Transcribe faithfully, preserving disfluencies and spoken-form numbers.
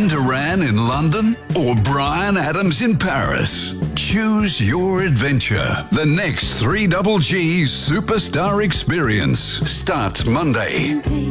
Duran Duran in London or Bryan Adams in Paris? Choose your adventure. The next three G G Superstar Experience starts Monday.